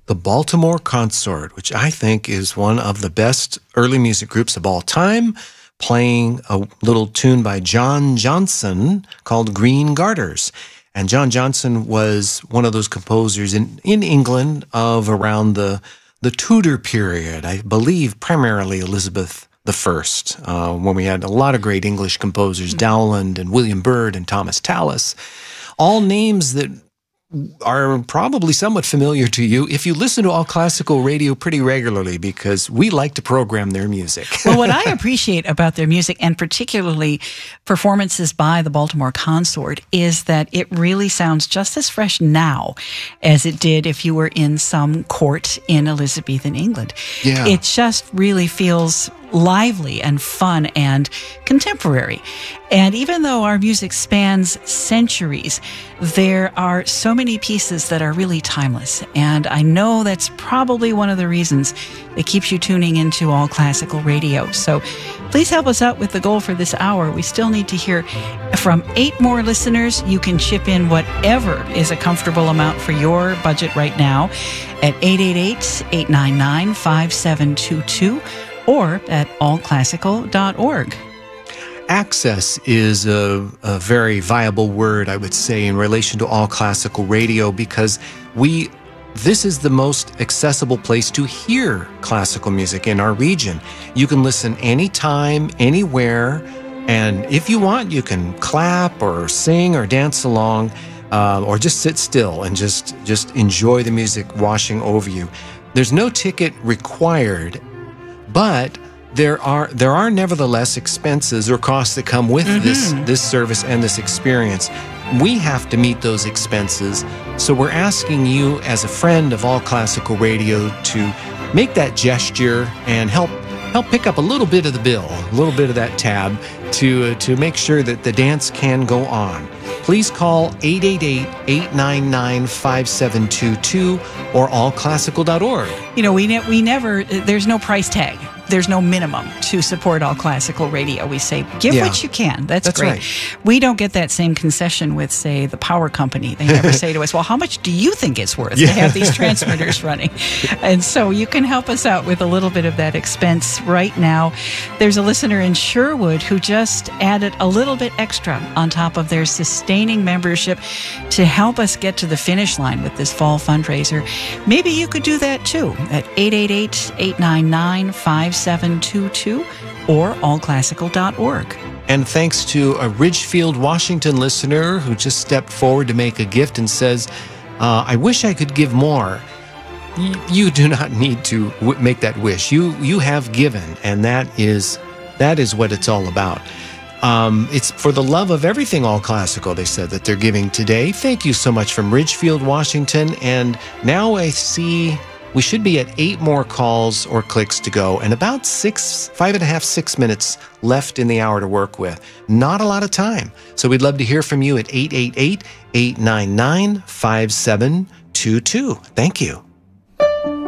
the Baltimore Consort, which I think is one of the best early music groups of all time, playing a little tune by John Johnson called Green Garters. And John Johnson was one of those composers in England of around the Tudor period, I believe primarily Elizabeth I, when we had a lot of great English composers, Dowland and William Byrd and Thomas Tallis, all names that are probably somewhat familiar to you if you listen to All Classical Radio pretty regularly, because we like to program their music. Well, what I appreciate about their music, and particularly performances by the Baltimore Consort, is that it really sounds just as fresh now as it did if you were in some court in Elizabethan England. Yeah. It just really feels lively and fun and contemporary. And even though our music spans centuries, there are so many pieces that are really timeless. And I know that's probably one of the reasons that keeps you tuning into All Classical Radio. So please help us out with the goal for this hour. We still need to hear from 8 more listeners. You can chip in whatever is a comfortable amount for your budget right now at 888-899-5722. or at allclassical.org. Access is a very viable word, I would say, in relation to All Classical Radio, because this is the most accessible place to hear classical music in our region. You can listen anytime, anywhere, and if you want, you can clap or sing or dance along, or just sit still and just enjoy the music washing over you. There's no ticket required, but there are nevertheless expenses or costs that come with this service and this experience. We have to meet those expenses, so we're asking you as a friend of All Classical Radio to make that gesture and help pick up a little bit of the bill, a little bit of that tab to make sure that the dance can go on. Please call 888-899-5722 or allclassical.org. You know, we never, there's no price tag. There's no minimum to support All Classical Radio. We say, give what you can. That's great. Right. We don't get that same concession with, say, the power company. They never say to us, well, how much do you think it's worth to have these transmitters running? And so you can help us out with a little bit of that expense right now. There's a listener in Sherwood who just added a little bit extra on top of their sustaining membership to help us get to the finish line with this fall fundraiser. Maybe you could do that too at 888-899-5722 or allclassical.org. And thanks to a Ridgefield, Washington listener who just stepped forward to make a gift and says, I wish I could give more. You do not need to make that wish. You have given, and that is what it's all about. It's for the love of everything All Classical, they said, that they're giving today. Thank you so much from Ridgefield, Washington. And now I see we should be at 8 more calls or clicks to go, and about 5.5, 6 minutes left in the hour to work with. Not a lot of time. So we'd love to hear from you at 888-899-5722. Thank you.